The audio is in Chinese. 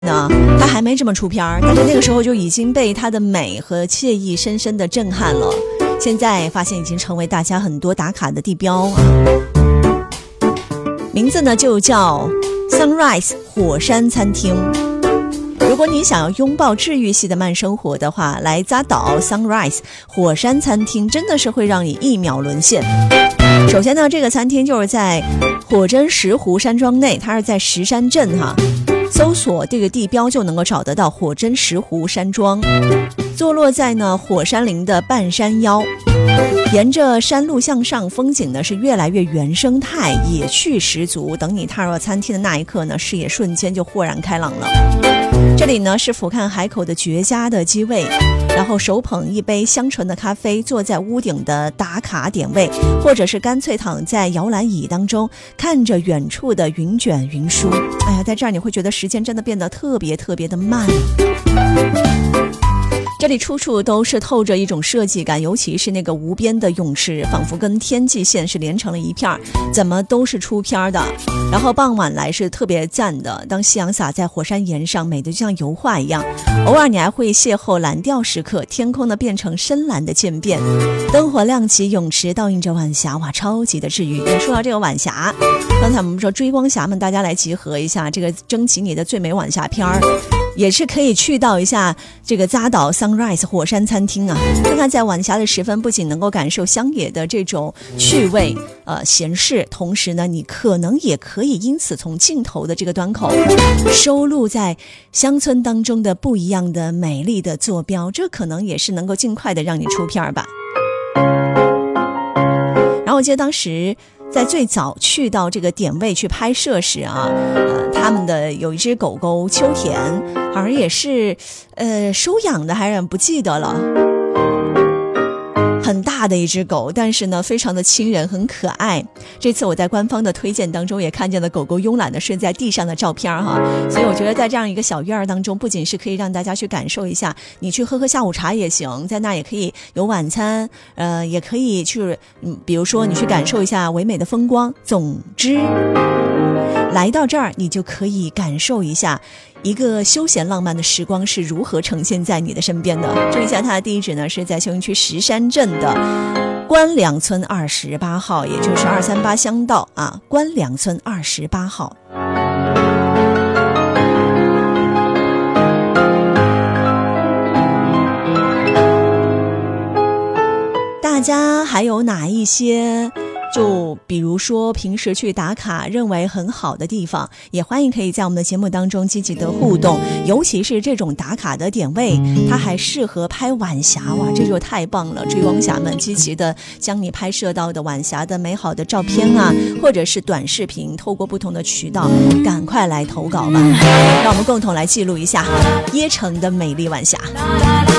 呢，他还没这么出片儿，但是那个时候就已经被他的美和惬意深深的震撼了。现在发现已经成为大家很多打卡的地标啊。名字呢就叫 Sunrise 火山餐厅。如果你想要拥抱治愈系的慢生活的话，来扎岛 Sunrise 火山餐厅真的是会让你一秒沦陷。首先呢，这个餐厅就是在火针石湖山庄内，它是在石山镇哈。搜索这个地标就能够找得到火针石湖山庄，坐落在呢火山林的半山腰，沿着山路向上，风景呢是越来越原生态，野趣十足。等你踏入餐厅的那一刻呢，视野瞬间就豁然开朗了。这里呢是俯瞰海口的绝佳的机位，然后手捧一杯香醇的咖啡，坐在屋顶的打卡点位，或者是干脆躺在摇篮椅当中，看着远处的云卷云舒。哎呀，在这儿你会觉得时间真的变得特别特别的慢。这里处处都是透着一种设计感，尤其是那个无边的泳池，仿佛跟天际线是连成了一片，怎么都是出片的。然后傍晚来是特别赞的，当夕阳洒在火山岩上，美的就像油画一样。偶尔你还会邂逅蓝调时刻，天空呢变成深蓝的渐变，灯火亮起，泳池倒映着晚霞，哇，超级的治愈。也说到这个晚霞，刚才我们说追光侠们，大家来集合一下，这个征集你的最美晚霞片儿。也是可以去到一下这个扎岛 Sunrise 火山餐厅啊，看看在晚霞的时分，不仅能够感受乡野的这种趣味闲适，同时呢，你可能也可以因此从镜头的这个端口收录在乡村当中的不一样的美丽的坐标，这可能也是能够尽快的让你出片吧。然后我记得当时在最早去到这个点位去拍摄时啊，他们的有一只狗狗秋田，好像也是收养的，还是不记得了。很大的一只狗，但是呢非常的亲人，很可爱。这次我在官方的推荐当中也看见了狗狗慵懒的睡在地上的照片哈，所以我觉得在这样一个小院儿当中，不仅是可以让大家去感受一下，你去喝下午茶也行，在那也可以有晚餐，也可以去比如说你去感受一下唯美的风光。总之来到这儿，你就可以感受一下一个休闲浪漫的时光是如何呈现在你的身边的。注意一下它的地址呢，是在休营区石山镇的关梁村28号，也就是238乡道啊，关梁村28号。大家还有哪一些就比如说平时去打卡认为很好的地方，也欢迎可以在我们的节目当中积极的互动，尤其是这种打卡的点位，它还适合拍晚霞，哇，这就太棒了。追光侠们积极的将你拍摄到的晚霞的美好的照片啊，或者是短视频，透过不同的渠道赶快来投稿吧，让我们共同来记录一下椰城的美丽晚霞。